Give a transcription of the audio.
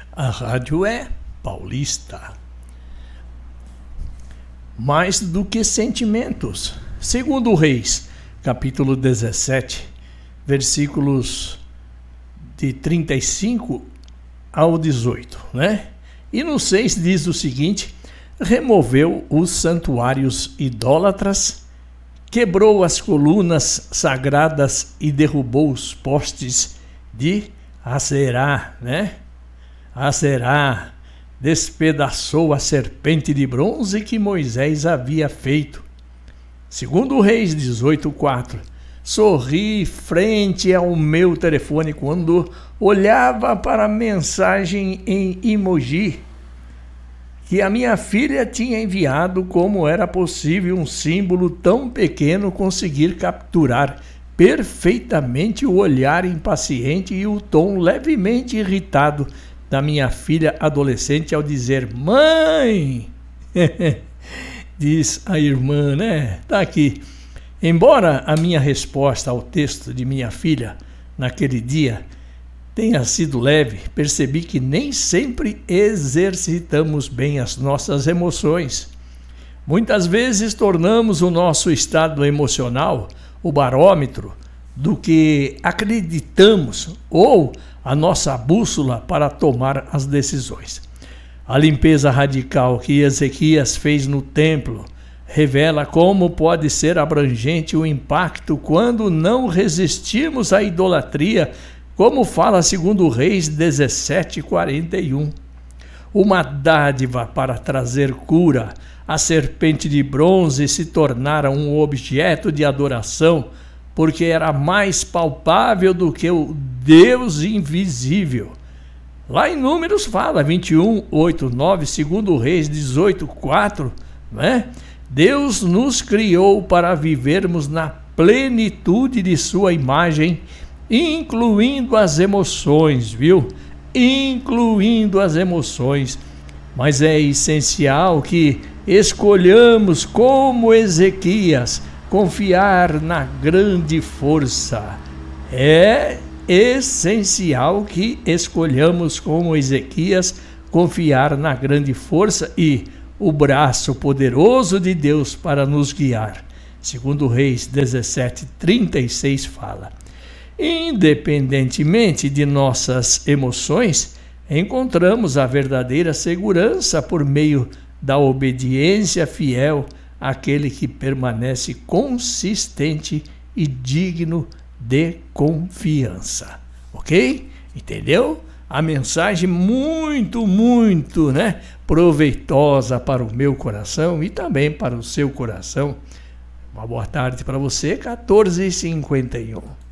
A rádio é paulista. Mais do que sentimentos. Segundo Reis, capítulo 17, versículos de 35 ao 18, né? E no 6 diz o seguinte: removeu os santuários idólatras, quebrou as colunas sagradas e derrubou os postes de Aserá, né? Aserá, despedaçou a serpente de bronze que Moisés havia feito. Segundo Reis 18:4, sorri frente ao meu telefone quando olhava para a mensagem em emoji que a minha filha tinha enviado. Como era possível um símbolo tão pequeno conseguir capturar perfeitamente o olhar impaciente e o tom levemente irritado da minha filha adolescente ao dizer mãe? Diz a irmã, né? Tá aqui. Embora a minha resposta ao texto de minha filha naquele dia tenha sido leve, percebi que nem sempre exercitamos bem as nossas emoções. Muitas vezes tornamos o nosso estado emocional o barômetro do que acreditamos ou a nossa bússola para tomar as decisões. A limpeza radical que Ezequias fez no templo revela como pode ser abrangente o impacto quando não resistirmos à idolatria, como fala 2 Reis 17:41. Uma dádiva para trazer cura, a serpente de bronze se tornara um objeto de adoração, porque era mais palpável do que o Deus invisível. Lá em Números fala 21:8-9, 2 Reis 18:4, né? Deus nos criou para vivermos na plenitude de sua imagem, incluindo as emoções, viu? Incluindo as emoções. Mas é essencial que escolhamos, como Ezequias, confiar na grande força. É essencial que escolhamos, como Ezequias, confiar na grande força e o braço poderoso de Deus para nos guiar. 2 Reis 17:36 fala: independentemente de nossas emoções, encontramos a verdadeira segurança por meio da obediência fiel àquele que permanece consistente e digno de confiança. Ok? Entendeu? A mensagem muito, né, proveitosa para o meu coração e também para o seu coração. Uma boa tarde para você, 14h51.